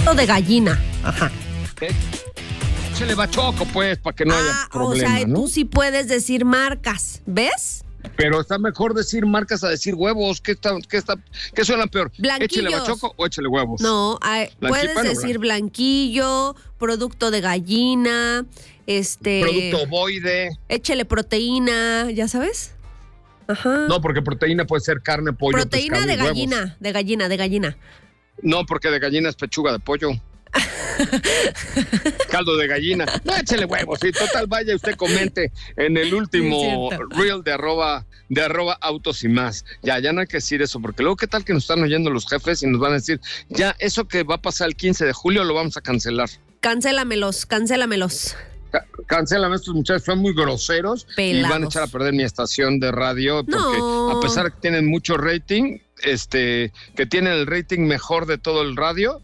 de gallina. Ajá. Se le va choco, pues, para que no haya problema, o sea, ¿no? tú sí puedes decir marcas, ¿ves? Pero está mejor decir marcas a decir huevos. ¿Qué suena peor? Blanquillos. ¿Échele bachoco o échele huevos? No, puedes decir blanquillo, producto de gallina, producto ovoide. Échele proteína, ¿ya sabes? Ajá. No, porque proteína puede ser carne, pollo, proteína pescado de y huevos. de gallina. No, porque de gallina es pechuga de pollo. Caldo de gallina. No, échele huevos. Y total, vaya, usted comente en el último reel de arroba autos y más. Ya no hay que decir eso, porque luego qué tal que nos están oyendo los jefes y nos van a decir, ya, eso que va a pasar el 15 de julio lo vamos a cancelar. Cancélamelos. Cancélame, estos muchachos son muy groseros. Pelados. Y van a echar a perder mi estación de radio, porque a pesar de que tienen mucho rating, que tienen el rating mejor de todo el radio,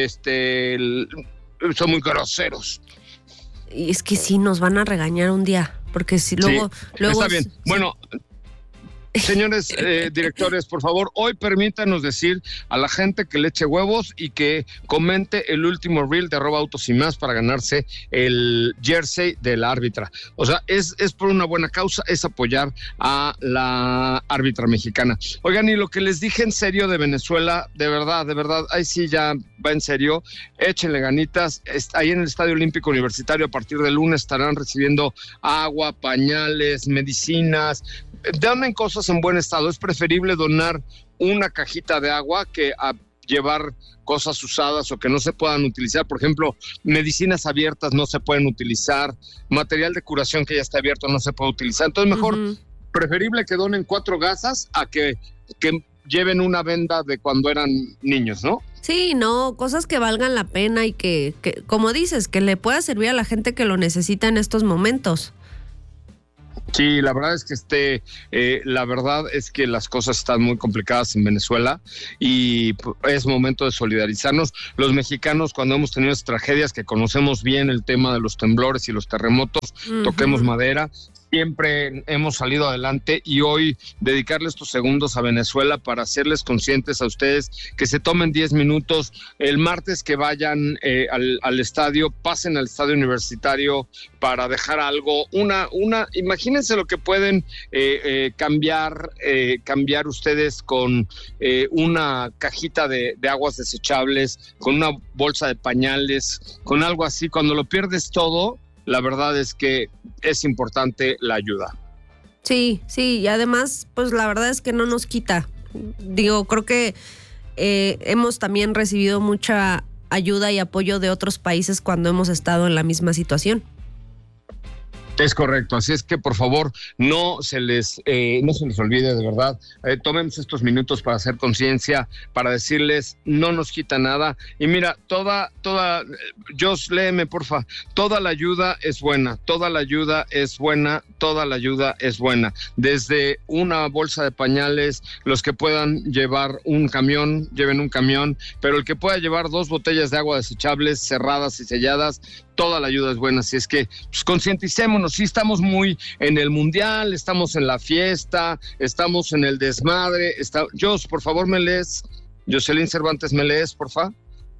son muy groseros. Y es que sí, nos van a regañar un día, porque si luego está bien. Bueno, señores directores, por favor, hoy permítanos decir a la gente que le eche huevos y que comente el último reel de @autos y más para ganarse el jersey de la árbitra. O sea, es por una buena causa, es apoyar a la árbitra mexicana. Oigan, y lo que les dije en serio de Venezuela, de verdad, ahí sí ya va en serio, échenle ganitas. Ahí en el Estadio Olímpico Universitario a partir del lunes estarán recibiendo agua, pañales, medicinas. Donen cosas en buen estado. Es preferible donar una cajita de agua que a llevar cosas usadas o que no se puedan utilizar. Por ejemplo, medicinas abiertas no se pueden utilizar, material de curación que ya está abierto no se puede utilizar. Entonces mejor, preferible que donen 4 gasas a que lleven una venda de cuando eran niños, ¿no? Sí, no, cosas que valgan la pena y que como dices, que le pueda servir a la gente que lo necesita en estos momentos. Sí, la verdad es que las cosas están muy complicadas en Venezuela y es momento de solidarizarnos. Los mexicanos, cuando hemos tenido estas tragedias, que conocemos bien el tema de los temblores y los terremotos, toquemos madera, siempre hemos salido adelante, y hoy dedicarle estos segundos a Venezuela para hacerles conscientes a ustedes que se tomen 10 minutos. El martes que vayan al estadio, pasen al estadio universitario para dejar algo, imagínense lo que pueden cambiar ustedes con una cajita de aguas desechables, con una bolsa de pañales, con algo así. Cuando lo pierdes todo, la verdad es que es importante la ayuda. Sí, y además, pues la verdad es que no nos quita. Digo, creo que hemos también recibido mucha ayuda y apoyo de otros países cuando hemos estado en la misma situación. Es correcto, así es que por favor no se les olvide, de verdad. Tomemos estos minutos para hacer conciencia, para decirles no nos quita nada. Y mira, Jos, léeme porfa, toda la ayuda es buena, desde una bolsa de pañales, los que puedan llevar un camión, lleven un camión, pero el que pueda llevar 2 botellas de agua desechables cerradas y selladas, toda la ayuda es buena. Así es que pues, concienticémonos. Sí, estamos muy en el mundial, estamos en la fiesta, estamos en el desmadre. Jos, por favor, me lees. Jocelyn Cervantes, ¿me lees, por favor?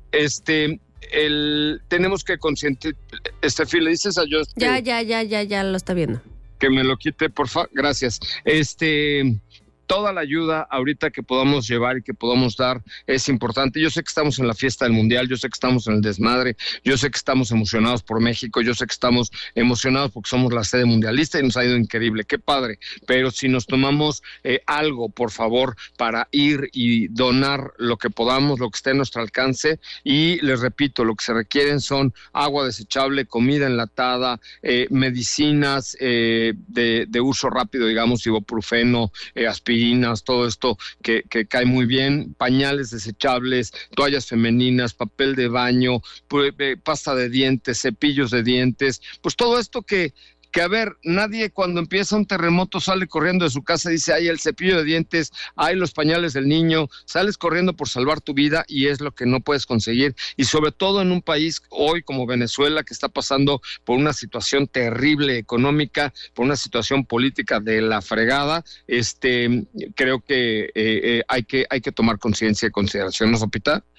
Tenemos que concientizar. Estefi, ¿le dices a Jos? Ya lo está viendo. Que me lo quite, por favor. Gracias. Toda la ayuda ahorita que podamos llevar y que podamos dar es importante. Yo sé que estamos en la fiesta del mundial, yo sé que estamos en el desmadre, yo sé que estamos emocionados por México, yo sé que estamos emocionados porque somos la sede mundialista y nos ha ido increíble, qué padre. Pero si nos tomamos algo, por favor, para ir y donar lo que podamos, lo que esté a nuestro alcance, y les repito, lo que se requieren son agua desechable, comida enlatada, medicinas de uso rápido, digamos, ibuprofeno, aspirina, todo esto que cae muy bien, pañales desechables, toallas femeninas, papel de baño, pasta de dientes, cepillos de dientes, pues todo esto que a ver, nadie cuando empieza un terremoto sale corriendo de su casa y dice, ay, el cepillo de dientes, ay, los pañales del niño, sales corriendo por salvar tu vida y es lo que no puedes conseguir. Y sobre todo en un país hoy como Venezuela, que está pasando por una situación terrible económica, por una situación política de la fregada, creo que hay que tomar conciencia y consideración, ¿no, Sopita?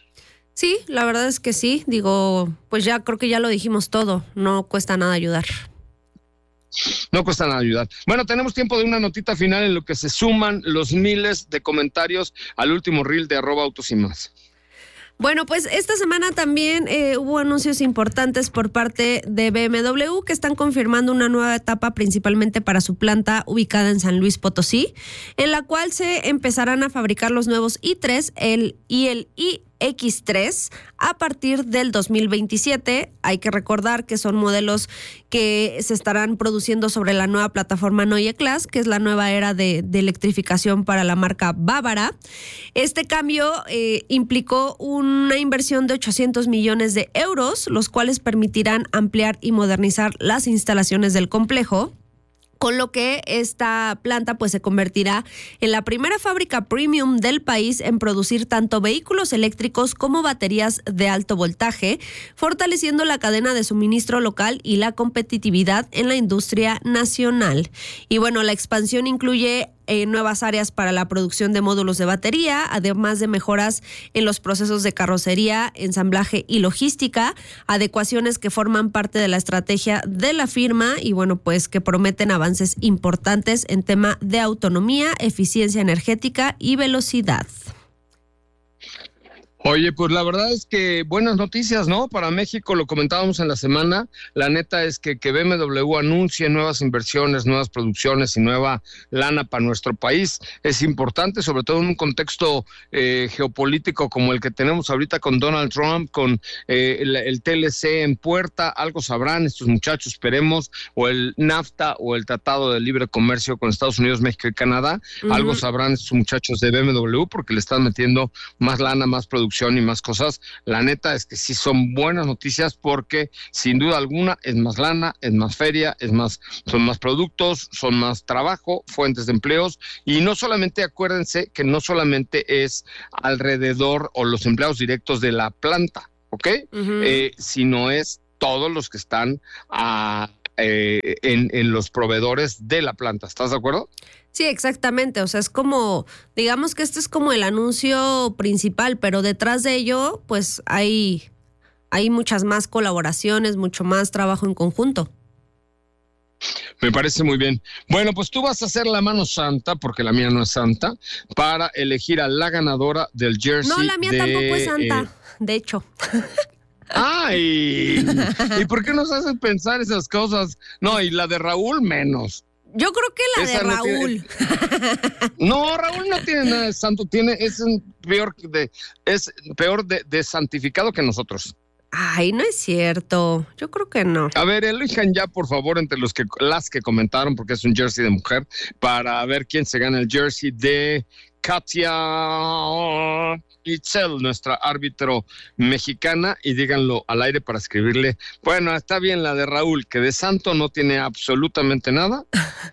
Sí, la verdad es que sí. Digo, pues ya creo que ya lo dijimos todo. No cuesta nada ayudar. No cuesta nada ayudar. Bueno, tenemos tiempo de una notita final en lo que se suman los miles de comentarios al último reel de @autos y más. Bueno, pues esta semana también hubo anuncios importantes por parte de BMW que están confirmando una nueva etapa principalmente para su planta ubicada en San Luis Potosí, en la cual se empezarán a fabricar los nuevos i3 y el iX3 a partir del 2027. Hay que recordar que son modelos que se estarán produciendo sobre la nueva plataforma Neue Klasse, que es la nueva era de electrificación para la marca bávara. Este cambio implicó una inversión de 800 millones de euros, los cuales permitirán ampliar y modernizar las instalaciones del complejo, con lo que esta planta pues se convertirá en la primera fábrica premium del país en producir tanto vehículos eléctricos como baterías de alto voltaje, fortaleciendo la cadena de suministro local y la competitividad en la industria nacional. Y bueno, la expansión incluye nuevas áreas para la producción de módulos de batería, además de mejoras en los procesos de carrocería, ensamblaje y logística, adecuaciones que forman parte de la estrategia de la firma y bueno, pues que prometen avances importantes en tema de autonomía, eficiencia energética y velocidad. Oye, pues la verdad es que buenas noticias, ¿no? Para México, lo comentábamos en la semana, la neta es que BMW anuncie nuevas inversiones, nuevas producciones y nueva lana para nuestro país. Es importante, sobre todo en un contexto geopolítico como el que tenemos ahorita con Donald Trump, con el TLC en puerta, algo sabrán estos muchachos, esperemos, o el NAFTA o el Tratado de Libre Comercio con Estados Unidos, México y Canadá, algo sabrán estos muchachos de BMW porque le están metiendo más lana, más producción y más cosas. La neta es que sí son buenas noticias porque sin duda alguna es más lana, es más feria, son más productos, son más trabajo, fuentes de empleos y no solamente, acuérdense que no solamente es alrededor o los empleados directos de la planta, ¿ok? Sino es todos los que están en los proveedores de la planta. ¿Estás de acuerdo? Sí, exactamente. O sea, es como, digamos que este es como el anuncio principal, pero detrás de ello, pues hay muchas más colaboraciones, mucho más trabajo en conjunto. Me parece muy bien. Bueno, pues tú vas a hacer la mano santa, porque la mía no es santa, para elegir a la ganadora del jersey. No, la mía tampoco es santa, de hecho. ¡Ay! ¿Y por qué nos hacen pensar esas cosas? No, y la de Raúl menos. Yo creo que la de Raúl. No, Raúl no tiene nada de santo, es peor de santificado que nosotros. Ay, no es cierto. Yo creo que no. A ver, elijan ya, por favor, entre las que comentaron, porque es un jersey de mujer, para ver quién se gana el jersey de Katia Itzel, nuestra árbitro mexicana, y díganlo al aire para escribirle. Bueno, está bien la de Raúl, que de santo no tiene absolutamente nada,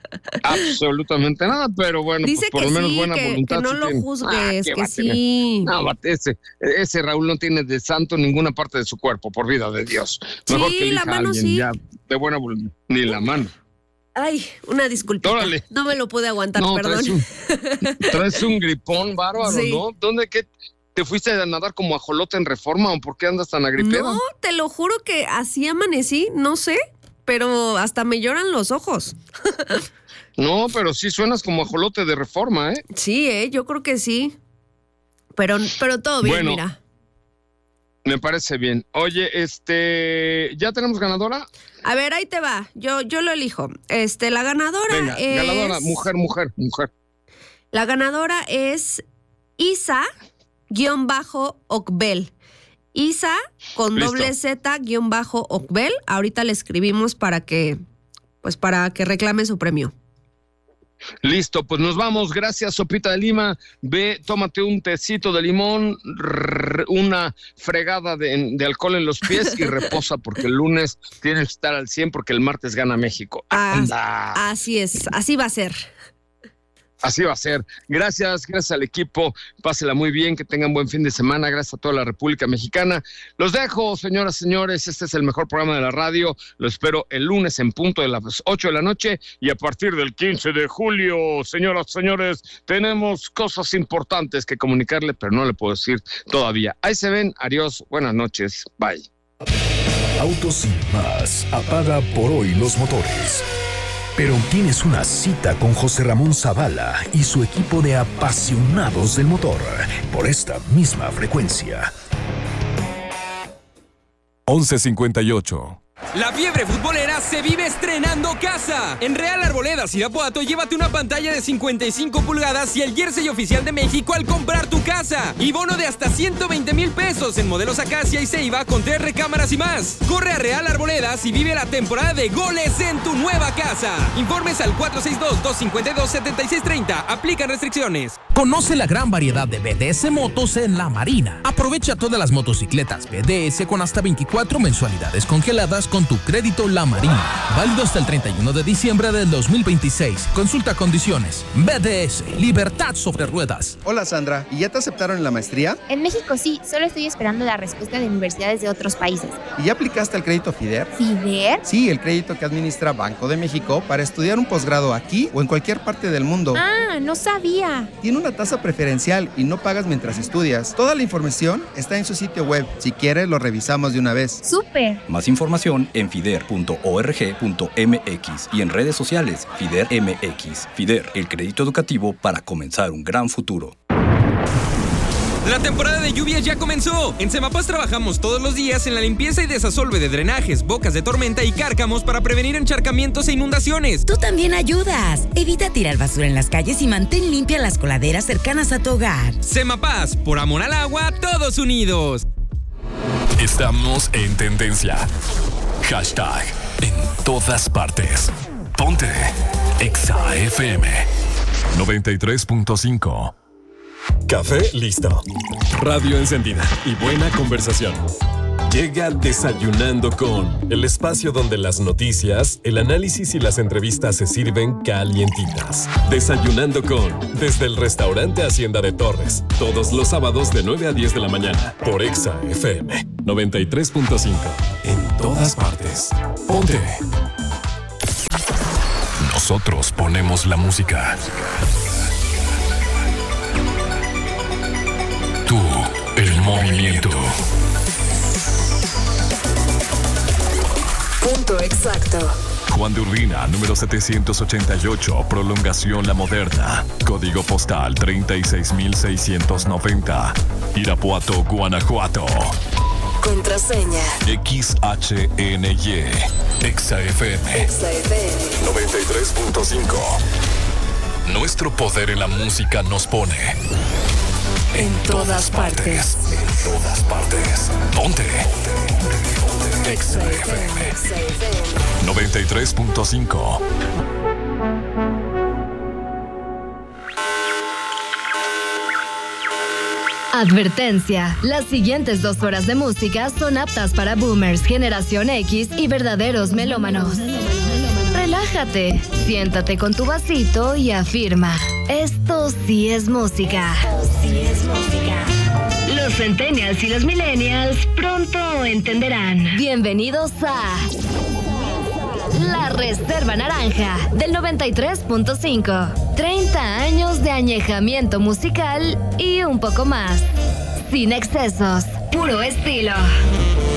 pero bueno, dice pues por lo menos sí, buena voluntad. Que no sí lo tiene. juzgues, que sí. No, ese Raúl no tiene de santo ninguna parte de su cuerpo, por vida de Dios. Mejor que elija la mano a alguien sí. ya de buena voluntad, ni la mano. Ay, una disculpita. Órale. No me lo pude aguantar, no, perdón. Traes un gripón bárbaro, sí. ¿no? ¿Te fuiste a nadar como ajolote en Reforma o por qué andas tan agripeda? No, te lo juro que así amanecí, no sé, pero hasta me lloran los ojos. No, pero sí suenas como ajolote de Reforma, ¿eh? Sí, yo creo que sí. Pero todo bien, bueno, mira. Me parece bien. Oye, ¿ya tenemos ganadora? A ver, ahí te va. Yo lo elijo. La ganadora es... ganadora, mujer. La ganadora es Isa-Ocbel. Isa con Listo. Z-Ocbel. Ahorita le escribimos para que reclame su premio. Listo, pues nos vamos. Gracias, Sopita de Lima. Ve, tómate un tecito de limón, una fregada de alcohol en los pies y reposa porque el lunes tienes que estar al 100 porque el martes gana México. ¡Anda! Así es, así va a ser. Así va a ser. Gracias al equipo. Pásela muy bien, que tengan buen fin de semana. Gracias a toda la República Mexicana. Los dejo, señoras, señores. Este es el mejor programa de la radio. Lo espero el lunes en punto de las 8 de la noche y a partir del 15 de julio, señoras, señores, tenemos cosas importantes que comunicarle, pero no le puedo decir todavía. Ahí se ven. Adiós. Buenas noches. Bye. Autos Sin Más apaga por hoy los motores. Pero tienes una cita con José Ramón Zavala y su equipo de apasionados del motor por esta misma frecuencia. 11:58. La fiebre futbolera se vive estrenando casa. En Real Arboledas Irapuato, llévate una pantalla de 55 pulgadas y el jersey oficial de México al comprar tu casa. Y bono de hasta 120,000 pesos en modelos Acacia y Ceiba con 3 recámaras y más. Corre a Real Arboledas y vive la temporada de goles en tu nueva casa. Informes al 462-252-7630. Aplican restricciones. Conoce la gran variedad de BDS Motos en La Marina. Aprovecha todas las motocicletas BDS con hasta 24 mensualidades congeladas con tu crédito La Marina. Válido hasta el 31 de diciembre del 2026. Consulta condiciones. BDS, libertad sobre ruedas. Hola Sandra, ¿y ya te aceptaron en la maestría? En México sí, solo estoy esperando la respuesta de universidades de otros países. ¿Y ya aplicaste al crédito FIDER? ¿FIDER? Sí, el crédito que administra Banco de México para estudiar un posgrado aquí o en cualquier parte del mundo. Ah, no sabía. Tiene una tasa preferencial y no pagas mientras estudias. Toda la información está en su sitio web. Si quieres, lo revisamos de una vez. ¡Súper! Más información en fider.org.mx y en redes sociales Fider MX. Fider, el crédito educativo para comenzar un gran futuro. La temporada de lluvias ya comenzó. En Semapaz trabajamos todos los días en la limpieza y desasolve de drenajes, bocas de tormenta y cárcamos para prevenir encharcamientos e inundaciones. Tú también ayudas. Evita tirar basura en las calles y mantén limpias las coladeras cercanas a tu hogar. Semapaz, por amor al agua, todos unidos. Estamos en tendencia. Hashtag en todas partes. Ponte Exa FM 93.5. Café listo. Radio encendida y buena conversación. Llega Desayunando con, el espacio donde las noticias, el análisis y las entrevistas se sirven calientitas. Desayunando con, desde el restaurante Hacienda de Torres, todos los sábados de 9 a 10 de la mañana, por Exa FM 93.5. En todas partes. Ponte. Nosotros ponemos la música. Tú, el movimiento. Punto exacto. Juan de Urbina, número 788, prolongación La Moderna. Código postal 36690. Irapuato, Guanajuato. Contraseña. XHNY. Exa FM. Exa FM. 93.5. Nuestro poder en la música nos pone en todas partes. En todas partes. Ponte. Exa FM 93.5. Advertencia. Las siguientes 2 horas de música son aptas para boomers, generación X y verdaderos melómanos. Relájate, siéntate con tu vasito y afirma: esto sí es música. Los centennials y los millennials pronto entenderán. Bienvenidos a La Reserva Naranja del 93.5. 30 años de añejamiento musical y un poco más. Sin excesos, puro estilo.